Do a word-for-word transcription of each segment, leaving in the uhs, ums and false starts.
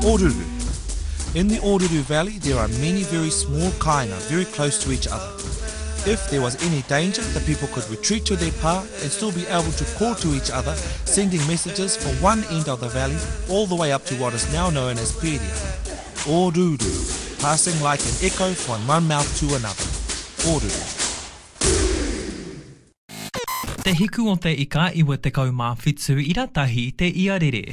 Oruru. In the Oruru Valley, there are many very small kainga very close to each other. If there was any danger, the people could retreat to their pa and still be able to call to each other, sending messages from one end of the valley all the way up to what is now known as Peria. Oruru, passing like an echo from one mouth to another. Oruru. Te hiku o te ika iwa te kaumāwhitu i ratahi te iarere.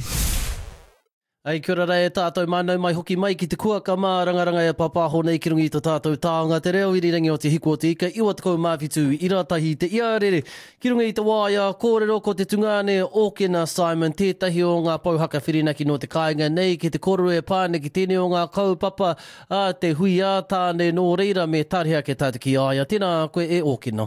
Ai, kia ora e tātou mānau mai hoki mai ki te kuaka mā rangaranga e papaho nei ki rungi i tō tātou tāonga te reo irirangi o te hiku o te ika iwa te kaumāwhitu i ratahi te iarere. Ki rungi i te wāia, kōrero ko te tungane Okena Simon, tētahi o ngā pauhaka whirinaki no te kāinga nei ki te koro e pāne ki tēne o ngā kaupapa a te hui a tāne nō reira me tarihea ke tātou ki aia. Tēnā koe e Okena.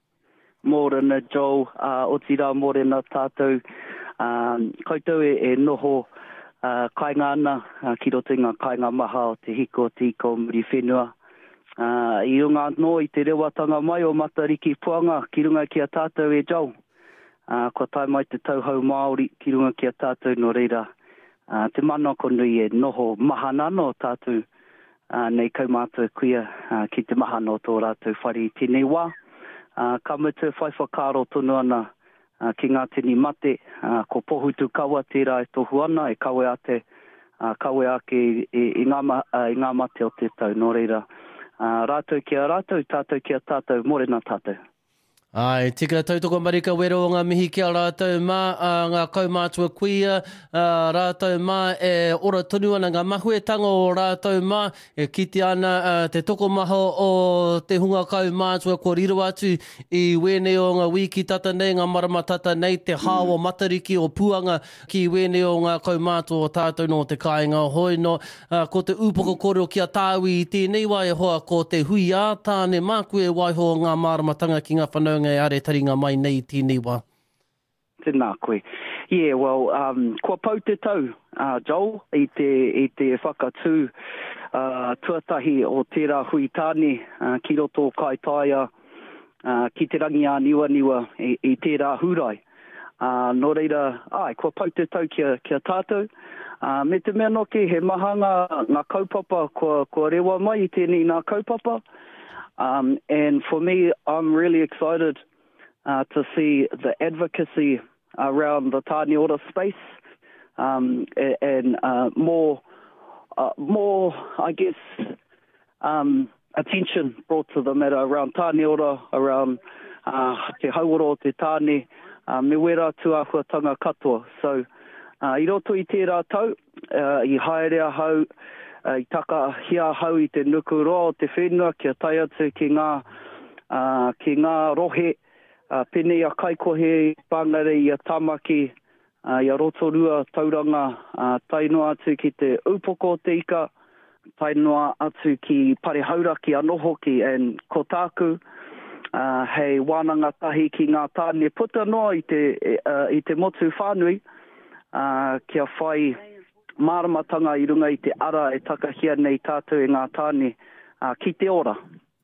Mōrena Joe, uh, o tira mōrena tātou, um, koutou e, e noho Uh, kainga ana, uh, ki roto ngā kainga maha o te hiko o te iko muri whenua. Uh, I runga no i te rewatanga mai o Matariki Puanga, ki runga ki a tātou e jau. Uh, ko tai mai te tauhau Māori, ki runga ki a tātou no reira. Uh, te mana konui e noho mahanano o tātou, uh, nei kaumātou kuia uh, ki te mahano o tō rātou whare i tēnei wā. Uh, ka mutu whai whakaro tonu ana, Uh, ki ngā tini mate, uh, ko pohutu kawa tērā e tohu ana, e kawe ate, uh, kawe ake i, i, ngā, ma, uh, i ngā mate o te tau, no reira. Uh, rātou ki a rātou, tātou ki a tātou, mōrena tātou. Ai, tika tautoko marika wero o ngā mihi ki a rātou mā, uh, ngā kaumātua kuia, uh, rātou mā e ora tonu ana ngā mahuetanga o rātou mā, e kiti ana uh, te toko maho o te hunga kaumātua ko riro atu i wene o ngā wiki tata nei, ngā marama tata nei, te hāo Matariki o Puanga ki wene o ngā kaumātua o tātou no te kāinga hoi no, uh, ko te upoko koro ki a tāwi i tēnei wai hoa ko te hui a tāne mā kue waiho ngā maramatanga ki ngā whanau e are taringa mai nei tēnei wā. Tēnā koe. Yeah, well, um, kua pau te tau, uh, Joel, i te, i te whakatū uh, tuatahi o tērā hui tāne uh, ki roto kai taia uh, ki te rangi a niwa niwa i, i tērā hurai. Uh, no reira, ai, kua pau te tau kia, kia tātou. Uh, me te mea noke, he maha ngā, ngā kaupapa, kua, kua rewa mai i tēnei ngā kaupapa. Um, and for me, I'm really excited uh, to see the advocacy around the Tāne Ora space um, and, and uh, more, uh, more, I guess, um, attention brought to the matter around Tāne Ora, around uh, te hauora o te tāne, uh, me wera tuahuatanga katoa. So, uh, i roto i tērā tau, uh, i haerea hau, Uh, I taka hia hau i te nuku roa o te whenua kia tai atu ki ngā, uh, ki ngā rohe uh, pene a kaikohe i pāngare i a tamaki uh, i a rotorua tauranga uh, tainoa atu ki te upoko o te ika, tainoa atu ki parehauraki anohoki and ko tāku uh, hei wānanga tahi ki ngā tāne puta noa i te, uh, i te motu whānui uh, kia whai māramatanga i runga i te ara e takahia nei tātou e ngā tāne uh, ki te ora.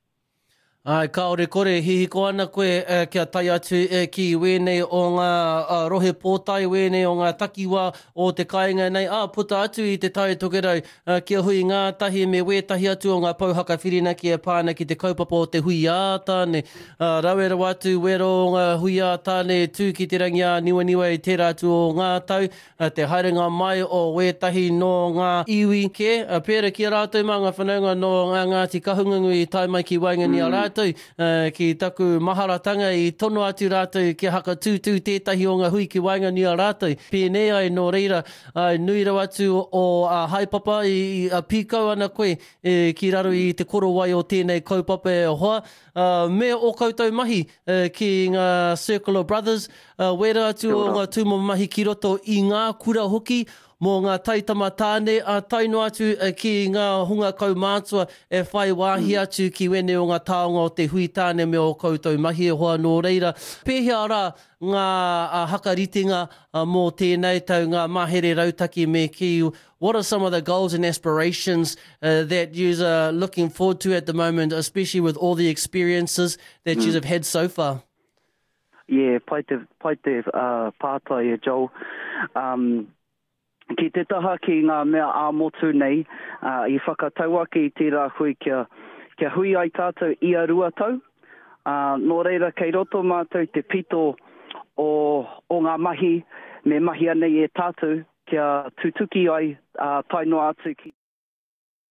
Ai, kaore kore, hihiko ana koe uh, kia tai atu uh, ki wēnei o ngā uh, rohe pōtai, wēnei o ngā takiwa o te kāinga nei. Ah, puta atu i te tae tokerau uh, kia hui ngā tahi me wētahi atu o ngā pauhaka whirinaki e pāna ki te kaupapa o te hui a tāne. Uh, rauero atu wero o ngā hui a tāne tū ki te rangi a niwa niwa i tērā atu o ngā tau. Uh, te haerenga mai o wētahi no ngā iwi ke. Uh, pēra ki a rātou mā ngā whanaunga no ngā Ngāti Kahungunu i tai mai ki Waingani a rātou. Uh, ki taku maharatanga i tono atu rātou ki haka tūtū tētahi o ngā hui ki Waingani a rātou. Pēnei ai no reira uh, nui rau atu o uh, haipapa i uh, pīkau ana koe uh, ki raro i te koro wai o tēnei kaupapa e hoa. Uh, me o koutou mahi uh, ki ngā Circle of Brothers, uh, wera atu o ngā tūmo mahi ki roto i ngā kura hoki, mō ngā taitama tāne, a taino atu uh, ki ngā hunga kaumātua e whai wāhi atu ki wene o ngā taonga o te hui tāne me o koutou mahi e hoa nō reira. Pēhea rā ngā uh, hakaritinga uh, mō tēnei tau ngā mahere rautaki me ki. What are some of the goals and aspirations uh, that you are looking forward to at the moment, especially with all the experiences that mm. you have had so far? Yeah, pai te, pai te uh, pātai e Joel. Um, ki te taha ki ngā mea ā-motu nei, uh, i whakatau ake i tērā hui kia, kia hui ai tātou i a rua tau. Uh, nō reira kei roto mātou te pito o, o ngā mahi, me mahi anei e tātou, kia tutuki ai uh, tainoa atu ki